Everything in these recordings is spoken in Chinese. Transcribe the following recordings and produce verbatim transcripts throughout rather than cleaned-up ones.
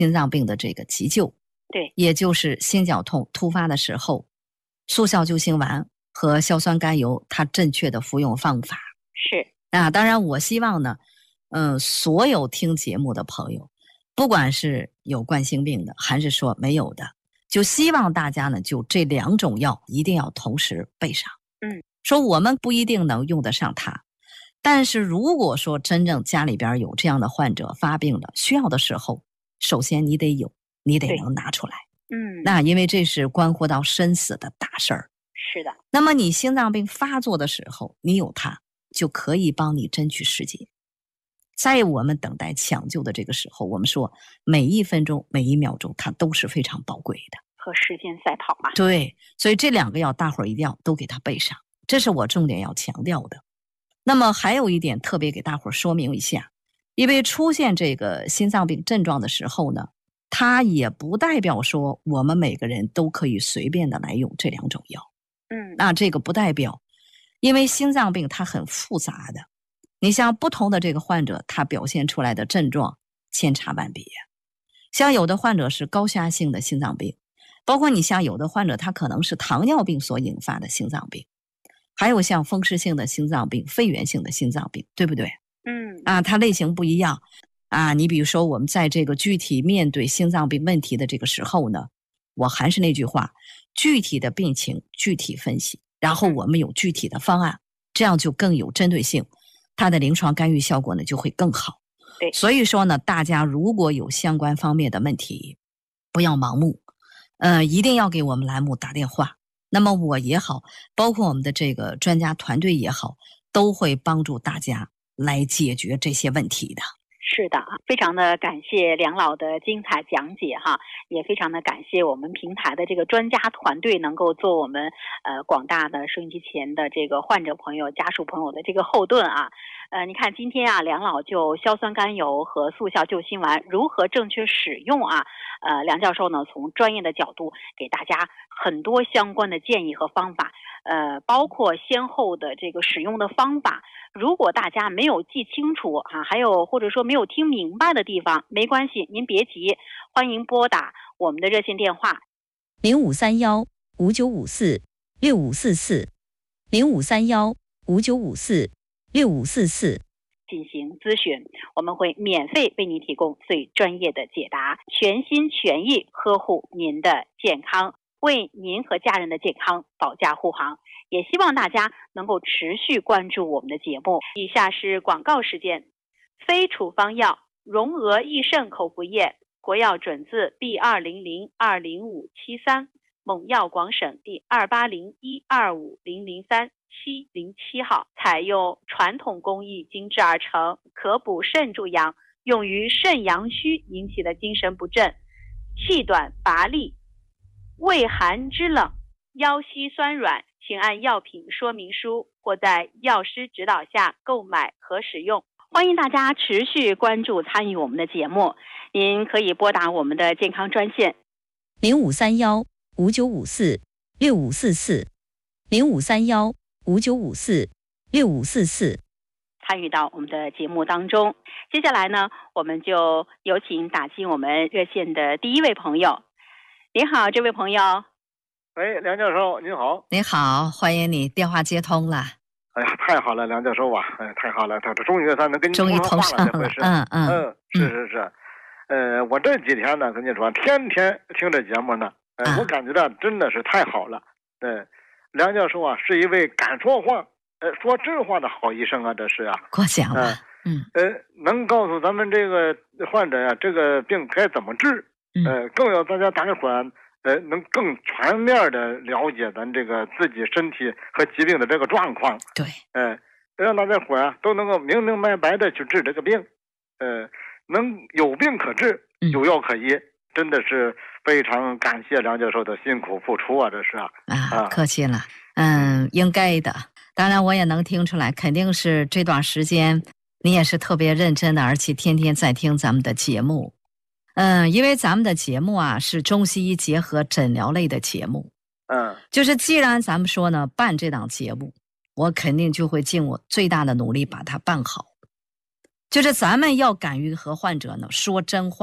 心脏病的这个急救， 对， 也就是心绞痛突发的时候，速效救心丸和硝酸甘油它正确的服用方法。 是啊，当然我希望呢，嗯、呃，所有听节目的朋友，不管是有冠心病的还是说没有的，就希望大家呢就这两种药一定要同时备上。 嗯， 说我们不一定能用得上它，但是如果说真正家里边有这样的患者发病了，需要的时候，首先你得有，你得能拿出来。 嗯， 那因为这是关乎到生死的大事儿。 是的。 那么你心脏病发作的时候，你有它就可以帮你争取时间。在我们等待抢救的这个时候，我们说每一分钟每一秒钟它都是非常宝贵的， 和时间赛跑嘛。 对，所以这两个药大伙儿一定要都给它备上，这是我重点要强调的。那么还有一点特别给大伙儿说明一下，因为出现这个心脏病症状的时候呢，它也不代表说我们每个人都可以随便的来用这两种药。 嗯， 那这个不代表，因为心脏病它很复杂的，你像不同的这个患者，他表现出来的症状千差万别。像有的患者是高血压性的心脏病，包括你像有的患者他可能是糖尿病所引发的心脏病，还有像风湿性的心脏病、肺源性的心脏病，对不对？ 嗯， 啊，它类型不一样啊。你比如说我们在这个具体面对心脏病问题的这个时候呢，我还是那句话，具体的病情具体分析，然后我们有具体的方案，这样就更有针对性，它的临床干预效果呢就会更好。 对， 所以说呢，大家如果有相关方面的问题，不要盲目，呃，一定要给我们栏目打电话。那么我也好，包括我们的这个专家团队也好，都会帮助大家来解决这些问题的。 是的，非常的感谢梁老的精彩讲解哈，也非常的感谢我们平台的这个专家团队能够做我们呃广大的收音机前的这个患者朋友、家属朋友的这个后盾啊。呃，你看今天啊，梁老就硝酸甘油和速效救心丸如何正确使用啊，呃，梁教授呢从专业的角度给大家很多相关的建议和方法，呃，包括先后的这个使用的方法。如果大家没有记清楚啊，还有或者说没有听明白的地方，没关系，您别急，欢迎拨打我们的热线电话零五三幺五九五四六五四四零五三幺五九五四六五四四进行咨询，我们会免费为您提供最专业的解答，全心全意呵护您的健康，为您和家人的健康保驾护航。也希望大家能够持续关注我们的节目。以下是广告时间。非处方药荣额益肾口服液，国药准字 B 二零零二零五七三，蒙药广审第二八零一二五零零三七零七号，采用传统工艺精制而成，可补肾助阳，用于肾阳虚引起的精神不振、气短乏力、畏寒肢冷、腰膝酸软，请按药品说明书或在药师指导下购买和使用。欢迎大家持续关注参与我们的节目，您可以拨打我们的健康专线零五三幺五九五四六五四四零五三幺五九五四六五四四参与到我们的节目当中。接下来呢，我们就有请打进我们热线的第一位朋友。您好，这位朋友。 喂，梁教授您好。 你好，欢迎你，电话接通了。 哎呀，太好了，梁教授啊，哎，太好了，他这终于他能跟你终于通上了， 了，嗯嗯嗯，是是是，呃，我这几天呢，跟你说，天天听这节目呢，呃， 啊、 我感觉到真的是太好了。对，梁教授啊，是一位敢说话，呃，说真话的好医生啊，这是啊， 过奖了， 嗯，呃，能告诉咱们这个患者呀、啊，这个病该怎么治，呃，更要大家大家伙呃，能更全面的了解咱这个自己身体和疾病的这个状况。 对， 呃，让大家伙啊都能够明明白白的去治这个病，呃，能有病可治，有药可医，嗯、真的是非常感谢梁教授的辛苦付出啊，这是啊。 啊，客气了，嗯，应该的。当然，我也能听出来，肯定是这段时间你也是特别认真的，而且天天在听咱们的节目。嗯，因为咱们的节目啊是中西医结合诊疗类的节目， 嗯， 就是既然咱们说呢办这档节目，我肯定就会尽我最大的努力把它办好。就是咱们要敢于和患者呢说真话、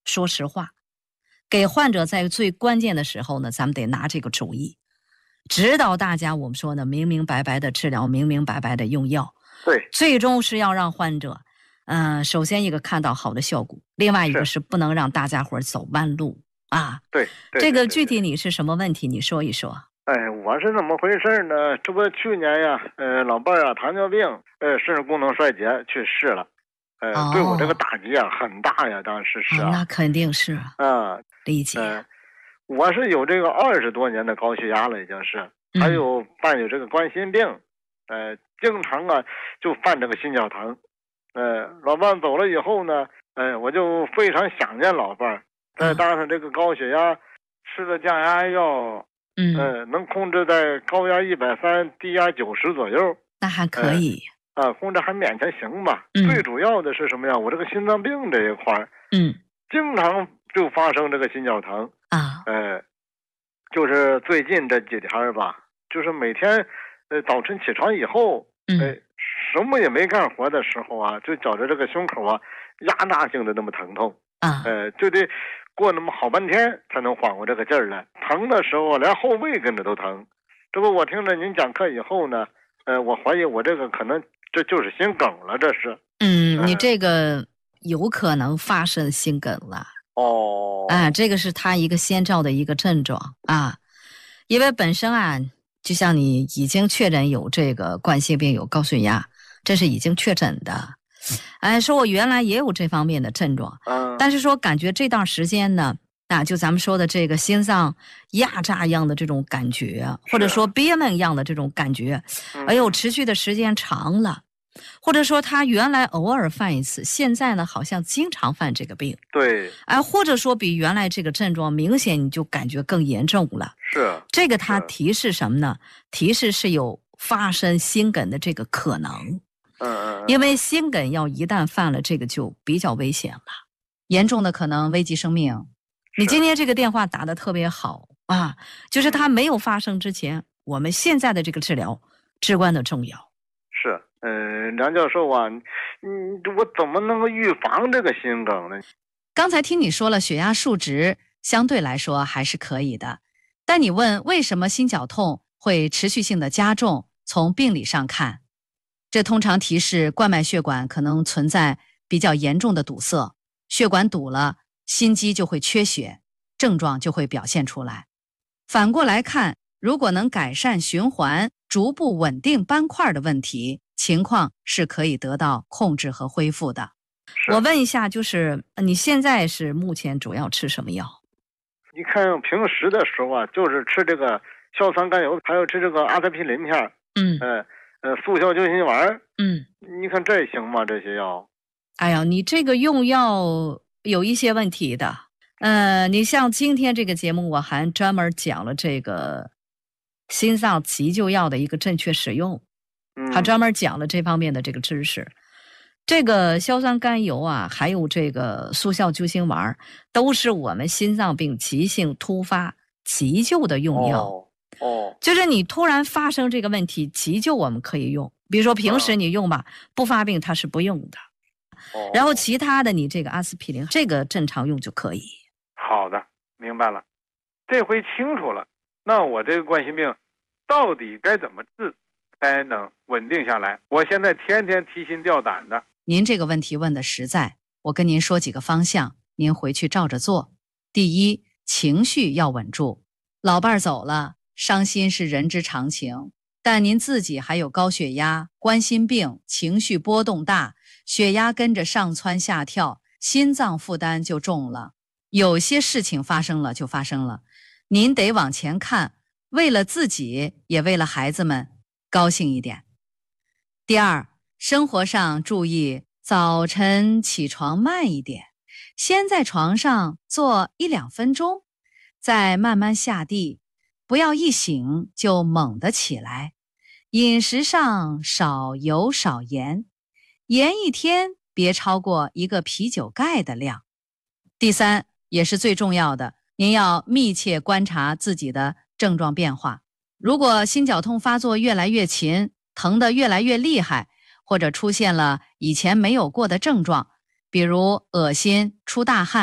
说实话，给患者在最关键的时候呢，咱们得拿这个主意，指导大家，我们说呢，明明白白的治疗，明明白白的用药， 对， 最终是要让患者，嗯、呃，首先一个看到好的效果，另外一个是不能让大家伙走弯路啊。 对，对这个具体你是什么问题？你说一说。 哎，我是怎么回事呢？这不去年呀，呃，老伴儿啊，糖尿病，呃，肾功能衰竭去世了，呃， 哦、 对我这个打击啊很大呀，当时是啊， 哦、那肯定是啊， 理解。 呃，我是有这个二十多年的高血压了，已经是，还有伴有这个冠心病，呃，经常啊就犯这个心绞疼，呃，老伴儿走了以后呢，呃，我就非常想念老伴儿，再搭上这个高血压，吃了降压药。 嗯、 呃，能控制在高压一百三，低压九十左右， 那还可以。 呃、啊，控制还勉强行吧。 嗯、 最主要的是什么呀？我这个心脏病这一块儿， 嗯， 经常就发生这个心绞疼啊。 呃，就是最近这几天吧，就是每天呃早晨起床以后， 嗯， 呃，什么也没干活的时候啊，就觉着这个胸口啊压榨性的那么疼痛啊， 呃，就得过那么好半天才能缓过这个劲儿来。疼的时候连后背跟着都疼。这不我听了您讲课以后呢，呃，我怀疑我这个可能这就是心梗了，这是。 嗯，呃、你这个有可能发生心梗了。 哦。 啊，这个是它一个先兆的一个症状啊，因为本身啊，就像你已经确诊有这个冠心病、有高血压，这是已经确诊的。哎，说我原来也有这方面的症状， 嗯， 但是说感觉这段时间呢，啊，就咱们说的这个心脏压榨一样的这种感觉，或者说憋闷一样的这种感觉，哎呦，持续的时间长了，或者说他原来偶尔犯一次，现在呢好像经常犯这个病。 对， 哎，或者说比原来这个症状明显你就感觉更严重了。 是， 这个它提示什么呢？提示是有发生心梗的这个可能。 嗯嗯， 因为心梗要一旦犯了，这个就比较危险了，严重的可能危及生命。你今天这个电话打得特别好啊，就是它没有发生之前，我们现在的这个治疗至关的重要。 是，嗯、呃，梁教授啊，嗯，我怎么能够预防这个心梗呢？ 刚才听你说了，血压数值相对来说还是可以的，但你问为什么心绞痛会持续性的加重？从病理上看，这通常提示冠脉血管可能存在比较严重的堵塞，血管堵了，心肌就会缺血，症状就会表现出来。反过来看，如果能改善循环，逐步稳定斑块的问题，情况是可以得到控制和恢复的。 我问一下，就是你现在是目前主要吃什么药？ 你看平时的时候啊，就是吃这个硝酸甘油，还有吃这个阿司匹林片， 嗯， 呃呃，速效救心丸， 嗯， 你看这行吗？这些药？ 哎呀，你这个用药有一些问题的。呃，你像今天这个节目，我还专门讲了这个心脏急救药的一个正确使用， 嗯， 还专门讲了这方面的这个知识。这个硝酸甘油啊，还有这个速效救心丸，都是我们心脏病急性突发急救的用药。 哦。哦， 就是你突然发生这个问题，急救我们可以用，比如说平时你用吧，哦、不发病它是不用的。 哦， 然后其他的你这个阿司匹林这个正常用就可以。 好的，明白了，这回清楚了。那我这个冠心病到底该怎么治才能稳定下来？我现在天天提心吊胆的。 您这个问题问的实在，我跟您说几个方向，您回去照着做。第一，情绪要稳住，老伴儿走了。伤心是人之常情，但您自己还有高血压、冠心病，情绪波动大，血压跟着上蹿下跳，心脏负担就重了。有些事情发生了就发生了，您得往前看，为了自己，也为了孩子们，高兴一点。第二，生活上注意早晨起床慢一点，先在床上坐一两分钟，再慢慢下地。不要一醒就猛地起来，饮食上少油少盐，盐一天别超过一个啤酒盖的量。第三，也是最重要的，您要密切观察自己的症状变化。如果心绞痛发作越来越勤，疼得越来越厉害，或者出现了以前没有过的症状，比如恶心、出大汗，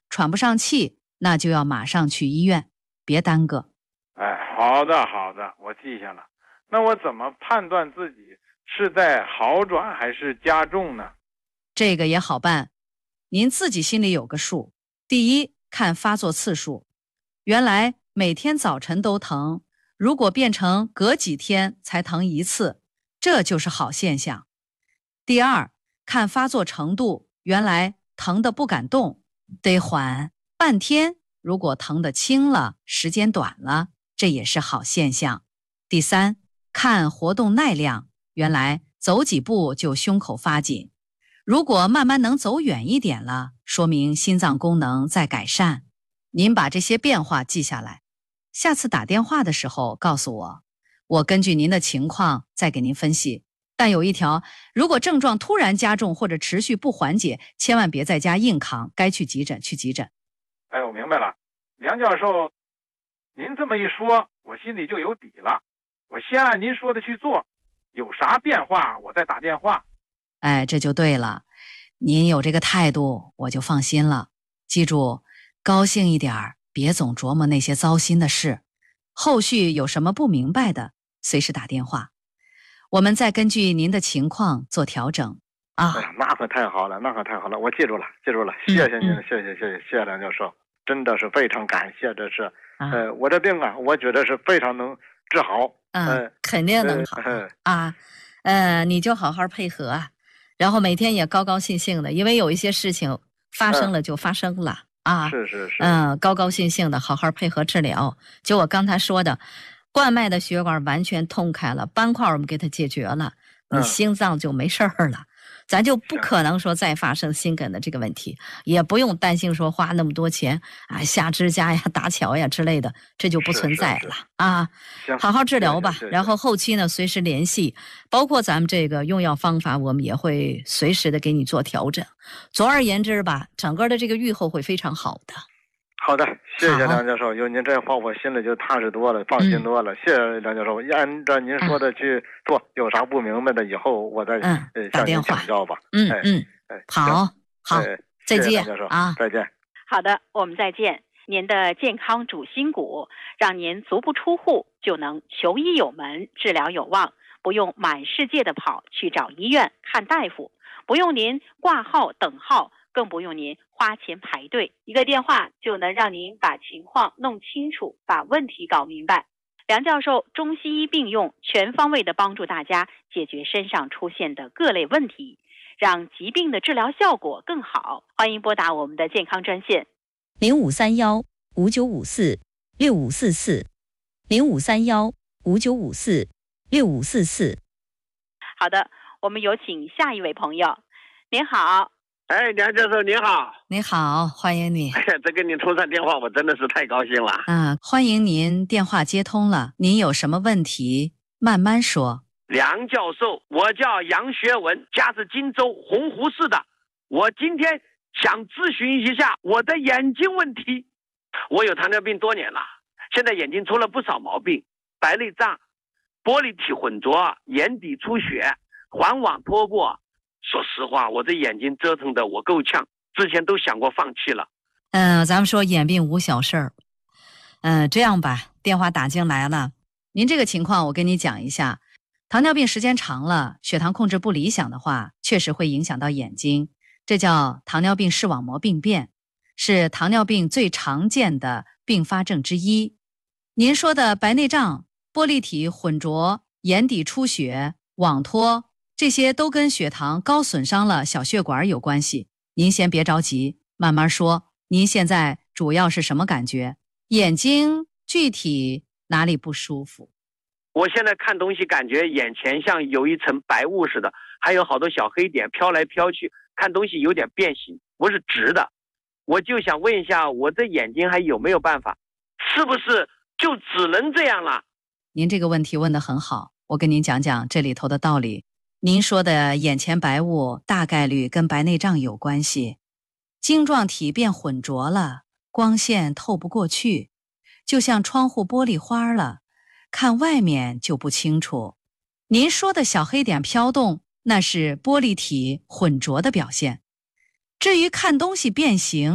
喘不上气，那就要马上去医院，别耽搁。 哎，好的好的，我记下了。那我怎么判断自己是在好转还是加重呢？ 这个也好办，您自己心里有个数。第一，看发作次数，原来每天早晨都疼，如果变成隔几天才疼一次，这就是好现象。第二，看发作程度，原来疼得不敢动，得缓半天，如果疼得轻了，时间短了，这也是好现象。第三，看活动耐量，原来走几步就胸口发紧，如果慢慢能走远一点了，说明心脏功能在改善。您把这些变化记下来，下次打电话的时候告诉我，我根据您的情况再给您分析。但有一条，如果症状突然加重或者持续不缓解，千万别在家硬扛，该去急诊去急诊。 哎，我明白了，梁教授，您这么一说，我心里就有底了。我先按您说的去做，有啥变化我再打电话。 哎，这就对了，您有这个态度，我就放心了。记住，高兴一点儿，别总琢磨那些糟心的事。后续有什么不明白的，随时打电话，我们再根据您的情况做调整啊。 哎呀，那可太好了，那可太好了，我记住了，记住了，谢谢您， 嗯、 谢谢谢谢谢谢梁教授，真的是非常感谢，这是， 啊、 呃，我这病啊，我觉得是非常能治好， 嗯， 呃、 肯定能好、呃、啊，呃，你就好好配合啊，然后每天也高高兴兴的，因为有一些事情发生了就发生了、 嗯、 啊， 是是是， 嗯，高高兴兴的好好配合治疗。就我刚才说的，冠脉的血管完全通开了，斑块我们给它解决了，你心脏就没事儿了。嗯，咱就不可能说再发生心梗的这个问题，也不用担心说花那么多钱啊下支架呀、搭桥呀之类的，这就不存在了啊。好好治疗吧，然后后期呢随时联系，包括咱们这个用药方法，我们也会随时的给你做调整。总而言之吧，整个的这个预后会非常好的。 好的，谢谢梁教授，有您这话我心里就踏实多了，放心多了、嗯、谢谢梁教授，按照您说的去做、嗯、有啥不明白的以后我再、 嗯呃、向您请教吧。 嗯嗯哎好好、哎、再见梁教授啊， 再见。 好的，我们再见。您的健康主心骨，让您足不出户就能求医有门，治疗有望，不用满世界的跑去找医院看大夫，不用您挂号等号，更不用您花钱排队，一个电话就能让您把情况弄清楚，把问题搞明白。梁教授中西医并用，全方位的帮助大家解决身上出现的各类问题，让疾病的治疗效果更好。欢迎拨打我们的健康专线零五三幺五九五四六五四四零五三幺五九五四六五四四。 好的，我们有请下一位朋友。您好。 哎，梁教授您好。 你好，欢迎你。 哎呀，这跟您通上电话我真的是太高兴了。 嗯，欢迎您电话接通了，您有什么问题慢慢说。 梁教授，我叫杨学文，家是荆州洪湖市的，我今天想咨询一下我的眼睛问题。我有糖尿病多年了，现在眼睛出了不少毛病，白内障、玻璃体混浊、眼底出血、环网脱过。说实话，我这眼睛折腾的我够呛，之前都想过放弃了。 嗯、呃，咱们说眼病无小事儿。嗯、呃，这样吧，电话打进来了， 您这个情况我跟你讲一下。糖尿病时间长了，血糖控制不理想的话，确实会影响到眼睛，这叫糖尿病视网膜病变，是糖尿病最常见的并发症之一。您说的白内障、玻璃体混浊、眼底出血、网脱，这些都跟血糖高损伤了小血管有关系。您先别着急，慢慢说。您现在主要是什么感觉？眼睛具体哪里不舒服？ 我现在看东西感觉眼前像有一层白雾似的，还有好多小黑点飘来飘去，看东西有点变形，不是直的。我就想问一下，我这眼睛还有没有办法？是不是就只能这样了？ 您这个问题问得很好，我跟您讲讲这里头的道理。您说的眼前白雾大概率跟白内障有关系，晶状体变混浊了，光线透不过去，就像窗户玻璃花了，看外面就不清楚。您说的小黑点飘动，那是玻璃体混浊的表现。至于看东西变形，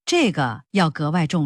这个要格外重视。